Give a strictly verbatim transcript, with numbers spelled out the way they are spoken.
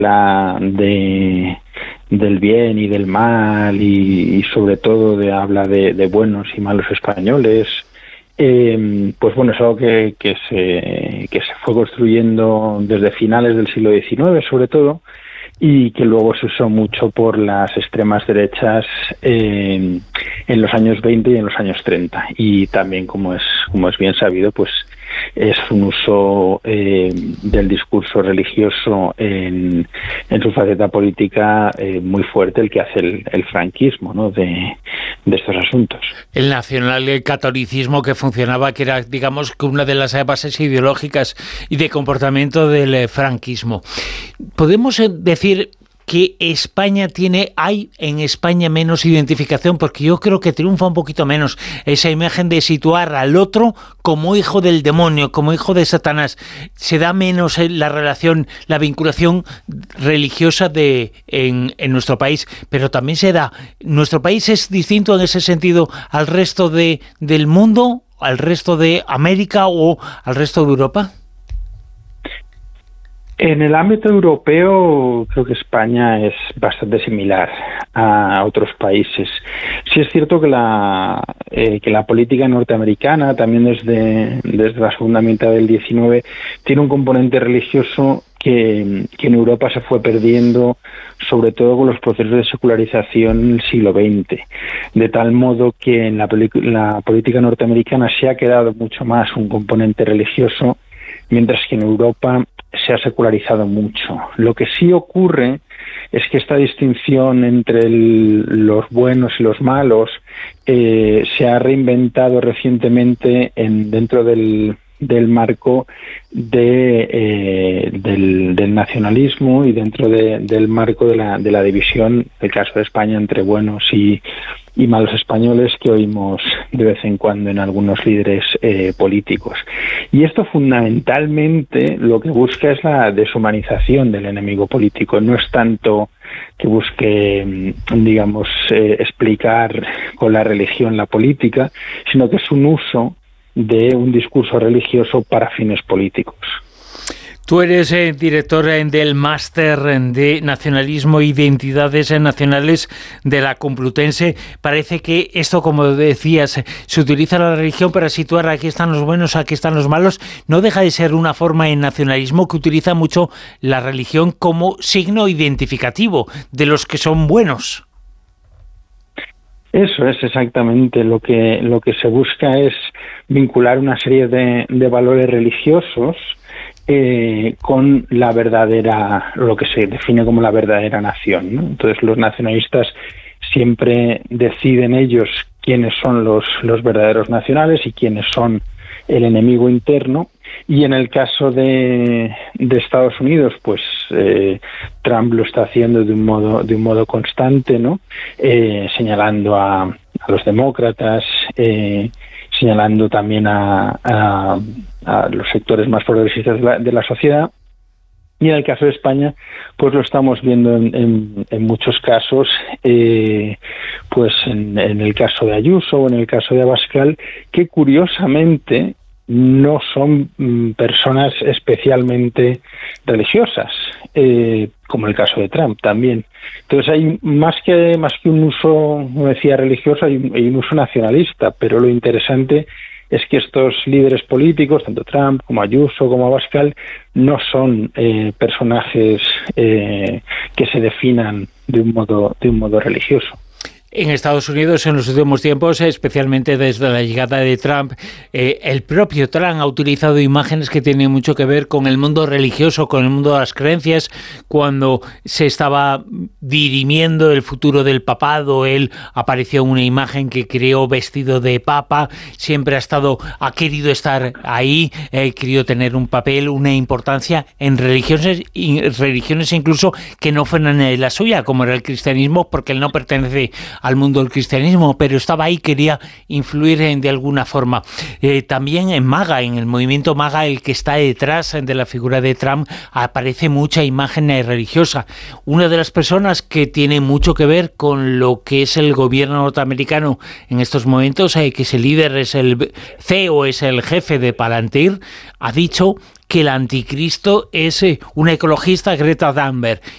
habla de del bien y del mal y, y sobre todo de habla de, de buenos y malos españoles. Eh, pues bueno, es algo que, que se que se fue construyendo desde finales del siglo diecinueve, sobre todo, y que luego se usó mucho por las extremas derechas eh, en los años veinte y en los años treinta. Y también, como es como es bien sabido, pues es un uso eh, del discurso religioso en, en su faceta política eh, muy fuerte, el que hace el, el franquismo, ¿no?, de, de estos asuntos. El nacionalcatolicismo que funcionaba, que era, digamos, que una de las bases ideológicas y de comportamiento del franquismo. ¿Podemos decir que España tiene, hay en España menos identificación? Porque yo creo que triunfa un poquito menos esa imagen de situar al otro como hijo del demonio, como hijo de Satanás. Se da menos la relación, la vinculación religiosa de en, en nuestro país, pero también se da. ¿Nuestro país es distinto en ese sentido al resto de, del mundo, al resto de América o al resto de Europa? En el ámbito europeo, creo que España es bastante similar a otros países. Sí es cierto que la eh, que la política norteamericana, también desde, desde la segunda mitad del diecinueve, tiene un componente religioso que, que en Europa se fue perdiendo, sobre todo con los procesos de secularización en el siglo veinte. De tal modo que en la, la política norteamericana se ha quedado mucho más un componente religioso, mientras que en Europa se ha secularizado mucho. Lo que sí ocurre es que esta distinción entre el, los buenos y los malos eh, se ha reinventado recientemente en, dentro del, del marco de, eh, del, del nacionalismo y dentro de, del marco de la, de la división, el caso de España, entre buenos y, y malos españoles, que oímos de vez en cuando en algunos líderes eh, políticos. Y esto fundamentalmente lo que busca es la deshumanización del enemigo político. No es tanto que busque, digamos, eh, explicar con la religión la política, sino que es un uso de un discurso religioso para fines políticos. Tú eres eh, director eh, del Máster de Nacionalismo e Identidades Nacionales de la Complutense. Parece que esto, como decías, se utiliza la religión para situar aquí están los buenos, aquí están los malos. No deja de ser una forma en nacionalismo que utiliza mucho la religión como signo identificativo de los que son buenos. Eso es exactamente lo que lo que se busca, es vincular una serie de, de valores religiosos eh, con la verdadera, lo que se define como la verdadera nación, ¿no? Entonces los nacionalistas siempre deciden ellos quiénes son los, los verdaderos nacionales y quiénes son el enemigo interno. Y en el caso de, de Estados Unidos, pues eh, Trump lo está haciendo de un modo de un modo constante, ¿no? Eh, señalando a, a los demócratas, eh, señalando también a, a, a los sectores más progresistas de la, de la sociedad. Y en el caso de España, pues lo estamos viendo en, en, en muchos casos, eh, pues en, en el caso de Ayuso o en el caso de Abascal, que curiosamente no son mm, personas especialmente religiosas, eh, como el caso de Trump también. Entonces hay más que más que un uso, como decía, religioso, hay un, hay un uso nacionalista, pero lo interesante es que estos líderes políticos, tanto Trump como Ayuso como Abascal, no son eh, personajes eh, que se definan de un modo de un modo religioso. En Estados Unidos, en los últimos tiempos, especialmente desde la llegada de Trump, eh, el propio Trump ha utilizado imágenes que tienen mucho que ver con el mundo religioso, con el mundo de las creencias. Cuando se estaba dirimiendo el futuro del papado, él apareció una imagen que creó vestido de papa. Siempre ha estado, ha querido estar ahí, ha eh, querido tener un papel, una importancia en religiones, y religiones incluso que no fueran la suya, como era el cristianismo, porque él no pertenece al mundo del cristianismo, pero estaba ahí, quería influir en, de alguna forma. Eh, también en MAGA, en el movimiento MAGA, el que está detrás de la figura de Trump, aparece mucha imagen religiosa. Una de las personas que tiene mucho que ver con lo que es el gobierno norteamericano en estos momentos, eh, que es el líder, es el C E O, es el jefe de Palantir, ha dicho que el anticristo es una ecologista, Greta Thunberg,